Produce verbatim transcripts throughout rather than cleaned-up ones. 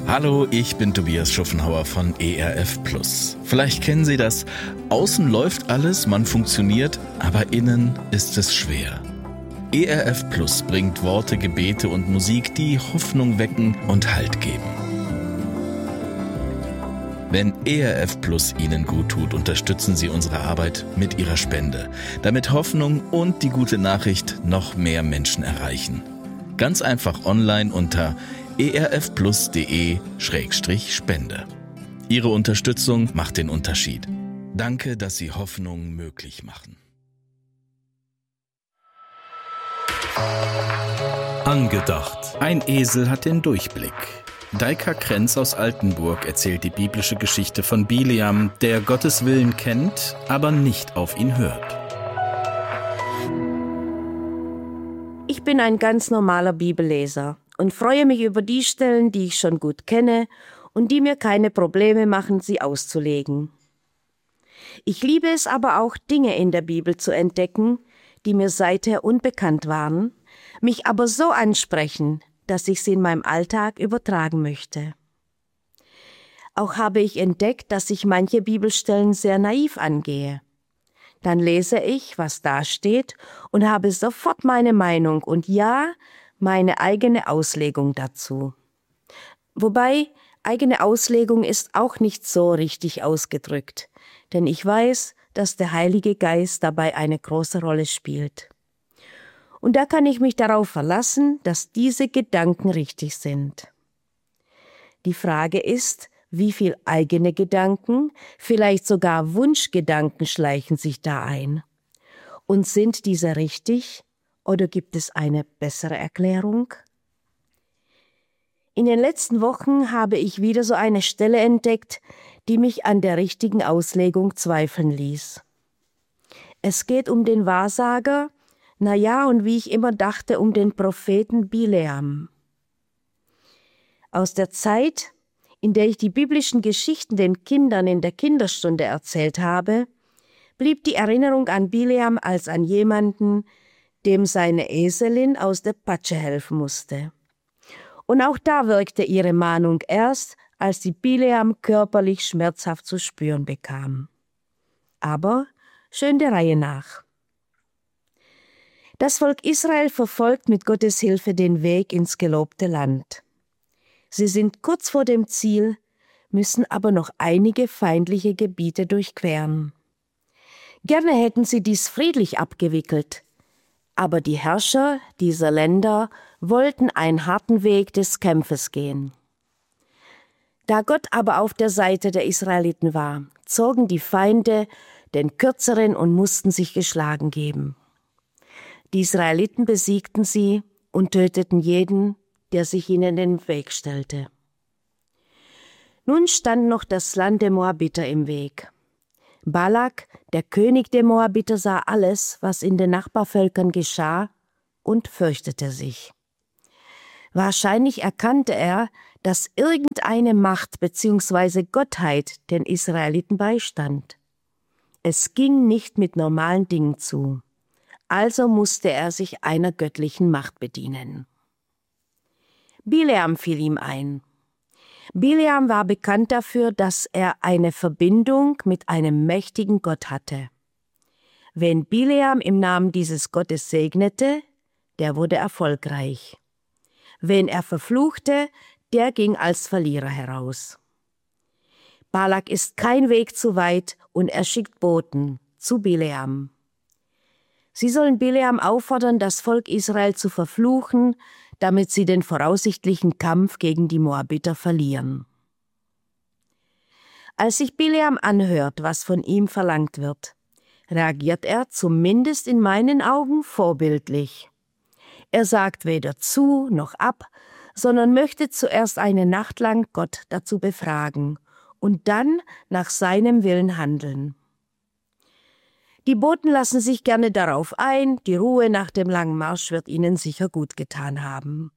Hallo, ich bin Tobias Schuffenhauer von E R F Plus. Vielleicht kennen Sie das. Außen läuft alles, man funktioniert, aber innen ist es schwer. E R F Plus bringt Worte, Gebete und Musik, die Hoffnung wecken und Halt geben. Wenn E R F Plus Ihnen gut tut, unterstützen Sie unsere Arbeit mit Ihrer Spende, damit Hoffnung und die gute Nachricht noch mehr Menschen erreichen. Ganz einfach online unter erfplus.de Schrägstrich Spende. Ihre Unterstützung macht den Unterschied. Danke, dass Sie Hoffnung möglich machen. Angedacht. Ein Esel hat den Durchblick. Deika Krenz aus Altenburg erzählt die biblische Geschichte von Bileam, der Gottes Willen kennt, aber nicht auf ihn hört. Ich bin ein ganz normaler Bibelleser und freue mich über die Stellen, die ich schon gut kenne und die mir keine Probleme machen, sie auszulegen. Ich liebe es aber auch, Dinge in der Bibel zu entdecken, die mir seither unbekannt waren, mich aber so ansprechen, dass ich sie in meinem Alltag übertragen möchte. Auch habe ich entdeckt, dass ich manche Bibelstellen sehr naiv angehe. Dann lese ich, was da steht, und habe sofort meine Meinung und ja, meine eigene Auslegung dazu. Wobei, eigene Auslegung ist auch nicht so richtig ausgedrückt, denn ich weiß, dass der Heilige Geist dabei eine große Rolle spielt. Und da kann ich mich darauf verlassen, dass diese Gedanken richtig sind. Die Frage ist, wie viel eigene Gedanken, vielleicht sogar Wunschgedanken schleichen sich da ein? Und sind diese richtig oder gibt es eine bessere Erklärung? In den letzten Wochen habe ich wieder so eine Stelle entdeckt, die mich an der richtigen Auslegung zweifeln ließ. Es geht um den Wahrsager, na ja, und wie ich immer dachte, um den Propheten Bileam. Aus der Zeit, in der ich die biblischen Geschichten den Kindern in der Kinderstunde erzählt habe, blieb die Erinnerung an Bileam als an jemanden, dem seine Eselin aus der Patsche helfen musste. Und auch da wirkte ihre Mahnung erst, als sie Bileam körperlich schmerzhaft zu spüren bekam. Aber schön der Reihe nach. Das Volk Israel verfolgt mit Gottes Hilfe den Weg ins gelobte Land. Sie sind kurz vor dem Ziel, müssen aber noch einige feindliche Gebiete durchqueren. Gerne hätten sie dies friedlich abgewickelt, aber die Herrscher dieser Länder wollten einen harten Weg des Kampfes gehen. Da Gott aber auf der Seite der Israeliten war, zogen die Feinde den kürzeren und mussten sich geschlagen geben. Die Israeliten besiegten sie und töteten jeden, der sich ihnen in den Weg stellte. Nun stand noch das Land der Moabiter im Weg. Balak, der König der Moabiter, sah alles, was in den Nachbarvölkern geschah, und fürchtete sich. Wahrscheinlich erkannte er, dass irgendeine Macht bzw. Gottheit den Israeliten beistand. Es ging nicht mit normalen Dingen zu. Also musste er sich einer göttlichen Macht bedienen. Bileam fiel ihm ein. Bileam war bekannt dafür, dass er eine Verbindung mit einem mächtigen Gott hatte. Wen Bileam im Namen dieses Gottes segnete, der wurde erfolgreich. Wen er verfluchte, der ging als Verlierer heraus. Balak ist kein Weg zu weit und er schickt Boten zu Bileam. Sie sollen Bileam auffordern, das Volk Israel zu verfluchen, damit sie den voraussichtlichen Kampf gegen die Moabiter verlieren. Als sich Bileam anhört, was von ihm verlangt wird, reagiert er zumindest in meinen Augen vorbildlich. Er sagt weder zu noch ab, sondern möchte zuerst eine Nacht lang Gott dazu befragen und dann nach seinem Willen handeln. Die Boten lassen sich gerne darauf ein, die Ruhe nach dem langen Marsch wird ihnen sicher gut getan haben.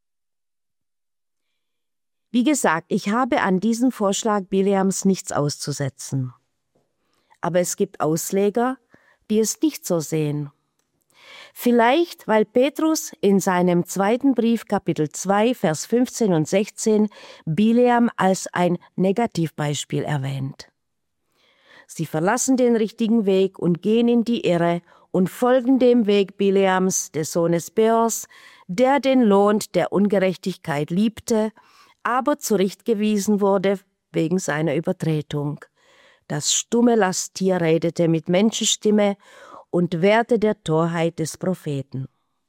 Wie gesagt, ich habe an diesem Vorschlag Bileams nichts auszusetzen. Aber es gibt Ausleger, die es nicht so sehen. Vielleicht, weil Petrus in seinem zweiten Brief Kapitel zwei, Vers fünfzehn und sechzehn Bileam als ein Negativbeispiel erwähnt. Sie verlassen den richtigen Weg und gehen in die Irre und folgen dem Weg Bileams, des Sohnes Beors, der den Lohn der Ungerechtigkeit liebte, aber zurechtgewiesen wurde wegen seiner Übertretung. Das stumme Lasttier redete mit Menschenstimme und wehrte der Torheit des Propheten.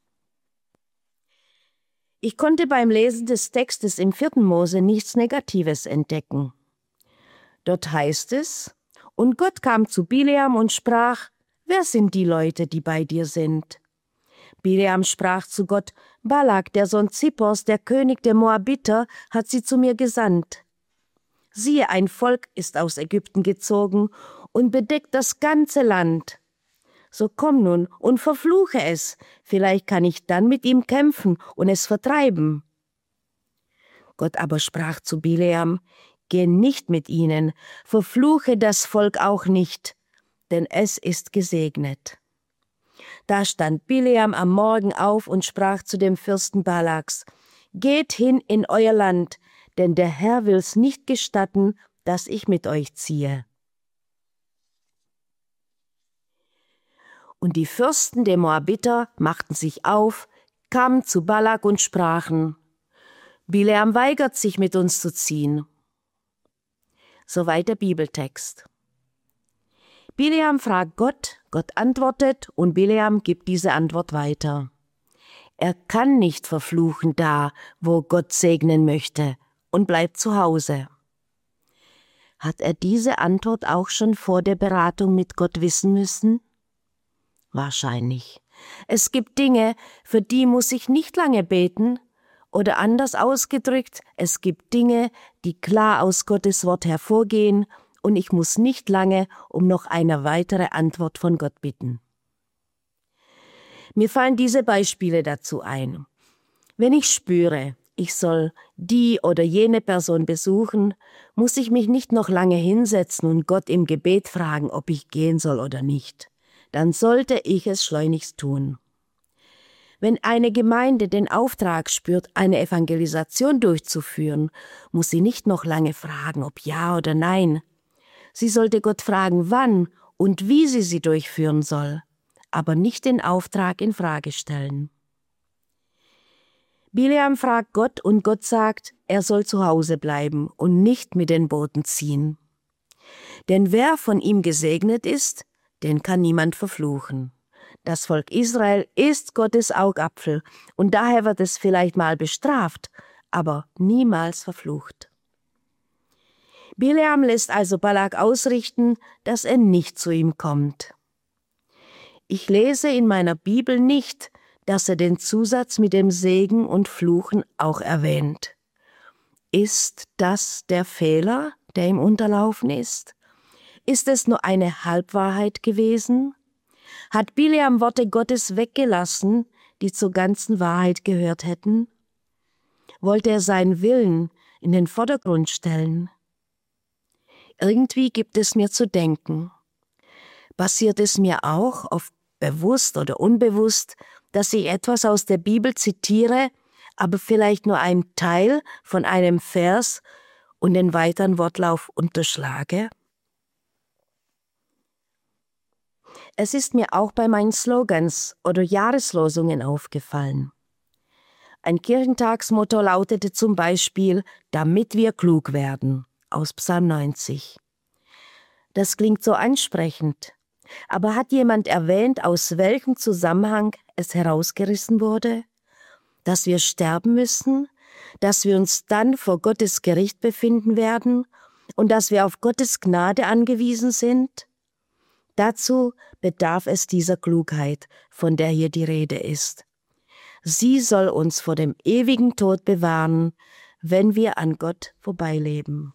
Ich konnte beim Lesen des Textes im vierten Mose nichts Negatives entdecken. Dort heißt es: Und Gott kam zu Bileam und sprach: Wer sind die Leute, die bei dir sind? Bileam sprach zu Gott: Balak, der Sohn Zippors, der König der Moabiter, hat sie zu mir gesandt. Siehe, ein Volk ist aus Ägypten gezogen und bedeckt das ganze Land. So komm nun und verfluche es, vielleicht kann ich dann mit ihm kämpfen und es vertreiben. Gott aber sprach zu Bileam: Geh nicht mit ihnen, verfluche das Volk auch nicht, denn es ist gesegnet. Da stand Bileam am Morgen auf und sprach zu dem Fürsten Balaks: Geht hin in euer Land, denn der Herr will's nicht gestatten, dass ich mit euch ziehe. Und die Fürsten der Moabiter machten sich auf, kamen zu Balak und sprachen: Bileam weigert sich, mit uns zu ziehen. Soweit der Bibeltext. Bileam fragt Gott, Gott antwortet und Bileam gibt diese Antwort weiter. Er kann nicht verfluchen da, wo Gott segnen möchte, und bleibt zu Hause. Hat er diese Antwort auch schon vor der Beratung mit Gott wissen müssen? Wahrscheinlich. Es gibt Dinge, für die muss ich nicht lange beten, oder anders ausgedrückt, es gibt Dinge, die klar aus Gottes Wort hervorgehen, und ich muss nicht lange um noch eine weitere Antwort von Gott bitten. Mir fallen diese Beispiele dazu ein. Wenn ich spüre, ich soll die oder jene Person besuchen, muss ich mich nicht noch lange hinsetzen und Gott im Gebet fragen, ob ich gehen soll oder nicht. Dann sollte ich es schleunigst tun. Wenn eine Gemeinde den Auftrag spürt, eine Evangelisation durchzuführen, muss sie nicht noch lange fragen, ob ja oder nein. Sie sollte Gott fragen, wann und wie sie sie durchführen soll, aber nicht den Auftrag in Frage stellen. Bileam fragt Gott und Gott sagt, er soll zu Hause bleiben und nicht mit den Boten ziehen. Denn wer von ihm gesegnet ist, den kann niemand verfluchen. Das Volk Israel ist Gottes Augapfel und daher wird es vielleicht mal bestraft, aber niemals verflucht. Bileam lässt also Balak ausrichten, dass er nicht zu ihm kommt. Ich lese in meiner Bibel nicht, dass er den Zusatz mit dem Segen und Fluchen auch erwähnt. Ist das der Fehler, der ihm unterlaufen ist? Ist es nur eine Halbwahrheit gewesen? Hat Bileam Worte Gottes weggelassen, die zur ganzen Wahrheit gehört hätten? Wollte er seinen Willen in den Vordergrund stellen? Irgendwie gibt es mir zu denken. Passiert es mir auch, oft bewusst oder unbewusst, dass ich etwas aus der Bibel zitiere, aber vielleicht nur einen Teil von einem Vers und den weiteren Wortlauf unterschlage? Es ist mir auch bei meinen Slogans oder Jahreslosungen aufgefallen. Ein Kirchentagsmotto lautete zum Beispiel, damit wir klug werden, aus Psalm neunzig. Das klingt so ansprechend, aber hat jemand erwähnt, aus welchem Zusammenhang es herausgerissen wurde? Dass wir sterben müssen, dass wir uns dann vor Gottes Gericht befinden werden und dass wir auf Gottes Gnade angewiesen sind? Dazu bedarf es dieser Klugheit, von der hier die Rede ist. Sie soll uns vor dem ewigen Tod bewahren, wenn wir an Gott vorbeileben.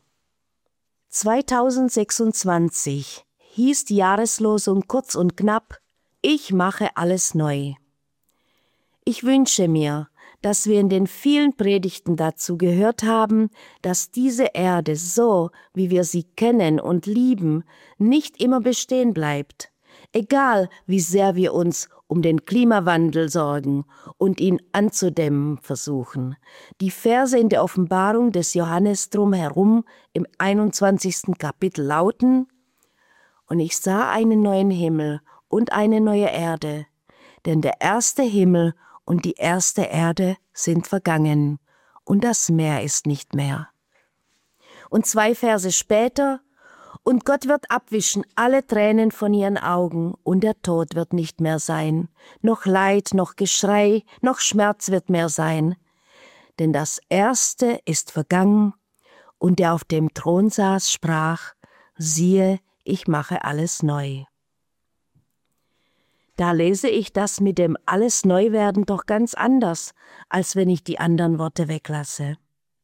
zweitausendsechsundzwanzig hieß die Jahreslosung kurz und knapp: Ich mache alles neu. Ich wünsche mir, dass wir in den vielen Predigten dazu gehört haben, dass diese Erde so, wie wir sie kennen und lieben, nicht immer bestehen bleibt, egal wie sehr wir uns um den Klimawandel sorgen und ihn anzudämmen versuchen. Die Verse in der Offenbarung des Johannes drumherum im einundzwanzigsten Kapitel lauten: Und ich sah einen neuen Himmel und eine neue Erde, denn der erste Himmel und die erste Erde sind vergangen, und das Meer ist nicht mehr. Und zwei Verse später: Und Gott wird abwischen alle Tränen von ihren Augen, und der Tod wird nicht mehr sein, noch Leid, noch Geschrei, noch Schmerz wird mehr sein. Denn das Erste ist vergangen, und der auf dem Thron saß, sprach: Siehe, ich mache alles neu. Da lese ich das mit dem alles neu werden doch ganz anders, als wenn ich die anderen Worte weglasse.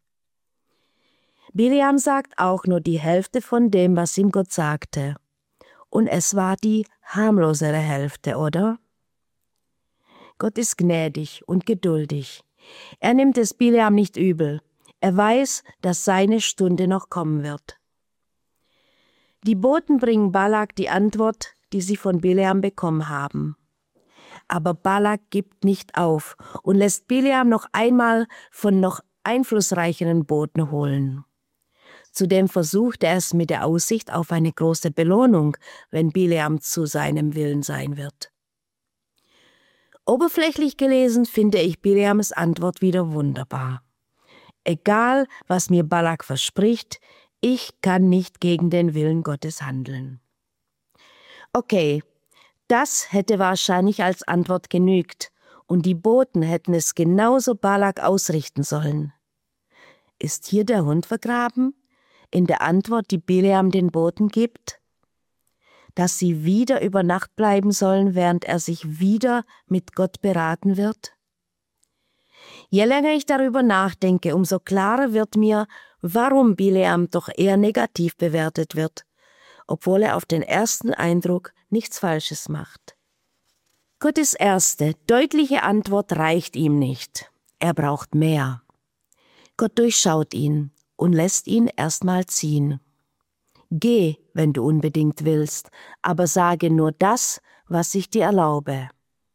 Bileam sagt auch nur die Hälfte von dem, was ihm Gott sagte. Und es war die harmlosere Hälfte, oder? Gott ist gnädig und geduldig. Er nimmt es Bileam nicht übel. Er weiß, dass seine Stunde noch kommen wird. Die Boten bringen Balak die Antwort, die sie von Bileam bekommen haben. Aber Balak gibt nicht auf und lässt Bileam noch einmal von noch einflussreicheren Boten holen. Zudem versucht er es mit der Aussicht auf eine große Belohnung, wenn Bileam zu seinem Willen sein wird. Oberflächlich gelesen finde ich Bileams Antwort wieder wunderbar. Egal, was mir Balak verspricht, ich kann nicht gegen den Willen Gottes handeln. Okay, das hätte wahrscheinlich als Antwort genügt, und die Boten hätten es genauso Balak ausrichten sollen. Ist hier der Hund vergraben? In der Antwort, die Bileam den Boten gibt? Dass sie wieder über Nacht bleiben sollen, während er sich wieder mit Gott beraten wird? Je länger ich darüber nachdenke, umso klarer wird mir, warum Bileam doch eher negativ bewertet wird, obwohl er auf den ersten Eindruck nichts Falsches macht. Gottes erste, deutliche Antwort reicht ihm nicht. Er braucht mehr. Gott durchschaut ihn und lässt ihn erstmal ziehen. Geh, wenn du unbedingt willst, aber sage nur das, was ich dir erlaube.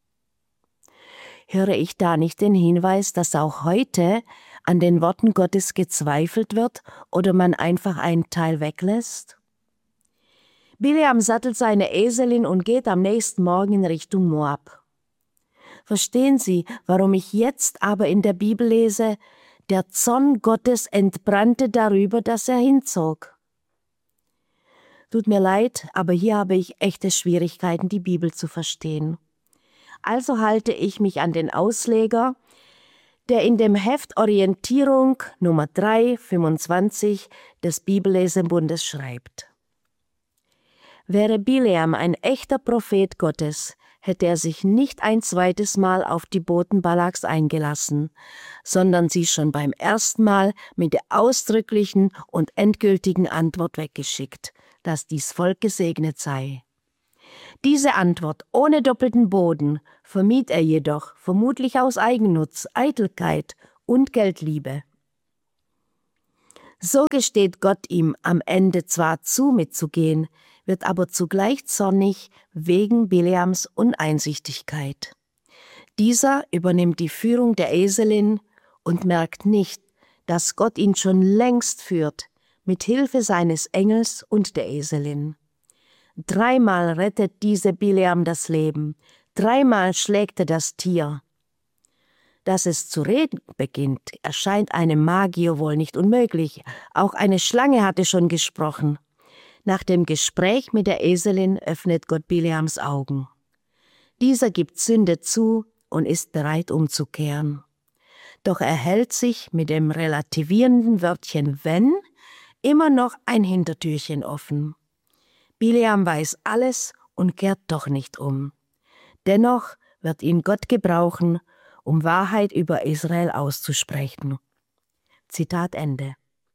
Höre ich da nicht den Hinweis, dass auch heute an den Worten Gottes gezweifelt wird oder man einfach einen Teil weglässt? Bileam sattelt seine Eselin und geht am nächsten Morgen in Richtung Moab. Verstehen Sie, warum ich jetzt aber in der Bibel lese: Der Zorn Gottes entbrannte darüber, dass er hinzog. Tut mir leid, aber hier habe ich echte Schwierigkeiten, die Bibel zu verstehen. Also halte ich mich an den Ausleger, der in dem Heft Orientierung Nummer drei fünfundzwanzig des Bibellesebundes schreibt. Wäre Bileam ein echter Prophet Gottes, hätte er sich nicht ein zweites Mal auf die Boten Balaks eingelassen, sondern sie schon beim ersten Mal mit der ausdrücklichen und endgültigen Antwort weggeschickt, dass dies Volk gesegnet sei. Diese Antwort ohne doppelten Boden vermied er jedoch, vermutlich aus Eigennutz, Eitelkeit und Geldliebe. So gesteht Gott ihm am Ende zwar zu, mitzugehen, wird aber zugleich zornig wegen Bileams Uneinsichtigkeit. Dieser übernimmt die Führung der Eselin und merkt nicht, dass Gott ihn schon längst führt, mit Hilfe seines Engels und der Eselin. Dreimal rettet diese Bileam das Leben, dreimal schlägt er das Tier. Dass es zu reden beginnt, erscheint einem Magier wohl nicht unmöglich. Auch eine Schlange hatte schon gesprochen. Nach dem Gespräch mit der Eselin öffnet Gott Bileams Augen. Dieser gibt Sünde zu und ist bereit umzukehren. Doch er hält sich mit dem relativierenden Wörtchen wenn immer noch ein Hintertürchen offen. Bileam weiß alles und kehrt doch nicht um. Dennoch wird ihn Gott gebrauchen, um Wahrheit über Israel auszusprechen. Zitat Ende.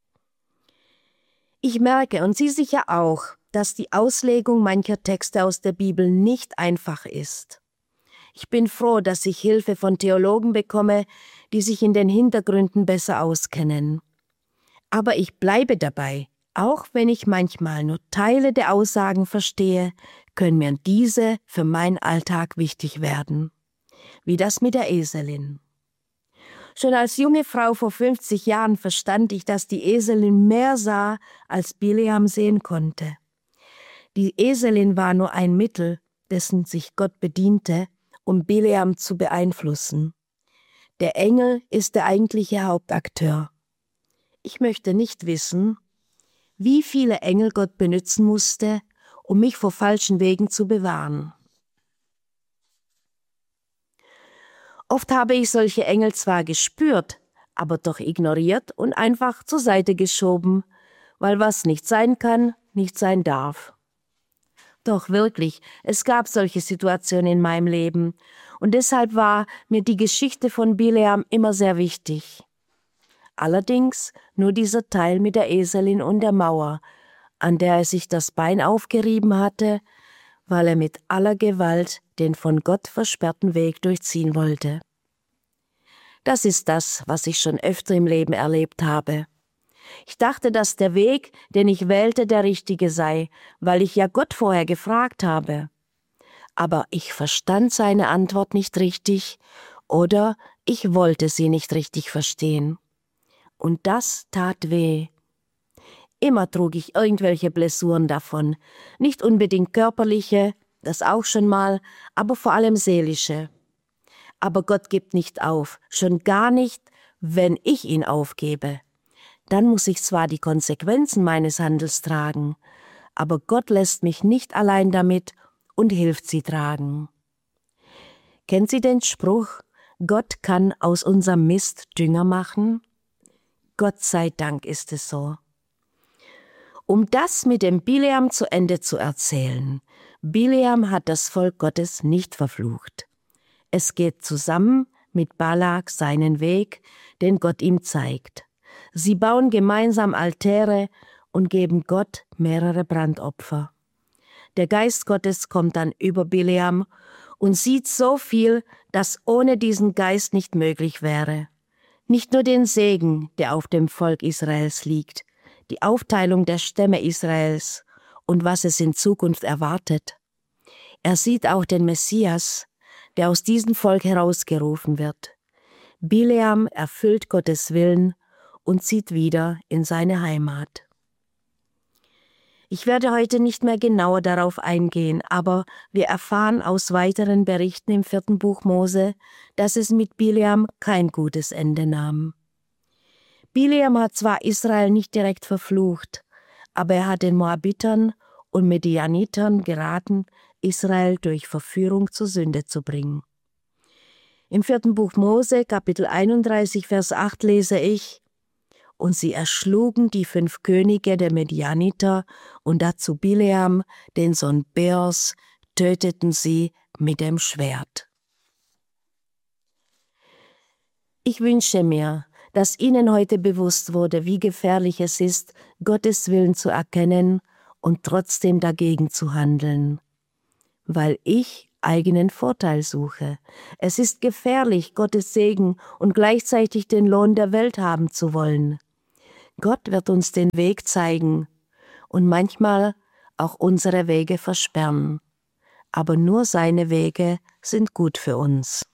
Ich merke, und Sie sicher auch, dass die Auslegung mancher Texte aus der Bibel nicht einfach ist. Ich bin froh, dass ich Hilfe von Theologen bekomme, die sich in den Hintergründen besser auskennen. Aber ich bleibe dabei, auch wenn ich manchmal nur Teile der Aussagen verstehe, können mir diese für meinen Alltag wichtig werden, wie das mit der Eselin. Schon als junge Frau vor fünfzig Jahren verstand ich, dass die Eselin mehr sah, als Bileam sehen konnte. Die Eselin war nur ein Mittel, dessen sich Gott bediente, um Bileam zu beeinflussen. Der Engel ist der eigentliche Hauptakteur. Ich möchte nicht wissen, wie viele Engel Gott benutzen musste, um mich vor falschen Wegen zu bewahren. Oft habe ich solche Engel zwar gespürt, aber doch ignoriert und einfach zur Seite geschoben, weil was nicht sein kann, nicht sein darf. Doch wirklich, es gab solche Situationen in meinem Leben und deshalb war mir die Geschichte von Bileam immer sehr wichtig. Allerdings nur dieser Teil mit der Eselin und der Mauer, an der er sich das Bein aufgerieben hatte, weil er mit aller Gewalt den von Gott versperrten Weg durchziehen wollte. Das ist das, was ich schon öfter im Leben erlebt habe. Ich dachte, dass der Weg, den ich wählte, der richtige sei, weil ich ja Gott vorher gefragt habe. Aber ich verstand seine Antwort nicht richtig oder ich wollte sie nicht richtig verstehen. Und das tat weh. Immer trug ich irgendwelche Blessuren davon, nicht unbedingt körperliche, das auch schon mal, aber vor allem seelische. Aber Gott gibt nicht auf, schon gar nicht, wenn ich ihn aufgebe. Dann muss ich zwar die Konsequenzen meines Handels tragen, aber Gott lässt mich nicht allein damit und hilft sie tragen. Kennt Sie den Spruch, Gott kann aus unserem Mist Dünger machen? Gott sei Dank ist es so. Um das mit dem Bileam zu Ende zu erzählen, Bileam hat das Volk Gottes nicht verflucht. Es geht zusammen mit Balak seinen Weg, den Gott ihm zeigt. Sie bauen gemeinsam Altäre und geben Gott mehrere Brandopfer. Der Geist Gottes kommt dann über Bileam und sieht so viel, das ohne diesen Geist nicht möglich wäre. Nicht nur den Segen, der auf dem Volk Israels liegt, die Aufteilung der Stämme Israels und was es in Zukunft erwartet. Er sieht auch den Messias, der aus diesem Volk herausgerufen wird. Bileam erfüllt Gottes Willen und zieht wieder in seine Heimat. Ich werde heute nicht mehr genauer darauf eingehen, aber wir erfahren aus weiteren Berichten im vierten Buch Mose, dass es mit Bileam kein gutes Ende nahm. Bileam hat zwar Israel nicht direkt verflucht, aber er hat den Moabitern und Medianitern geraten, Israel durch Verführung zur Sünde zu bringen. Im vierten Buch Mose, Kapitel einunddreißig, Vers acht lese ich: Und sie erschlugen die fünf Könige der Medianiter und dazu Bileam, den Sohn Beors, töteten sie mit dem Schwert. Ich wünsche mir, dass Ihnen heute bewusst wurde, wie gefährlich es ist, Gottes Willen zu erkennen und trotzdem dagegen zu handeln. Weil ich eigenen Vorteil suche. Es ist gefährlich, Gottes Segen und gleichzeitig den Lohn der Welt haben zu wollen. Gott wird uns den Weg zeigen und manchmal auch unsere Wege versperren. Aber nur seine Wege sind gut für uns.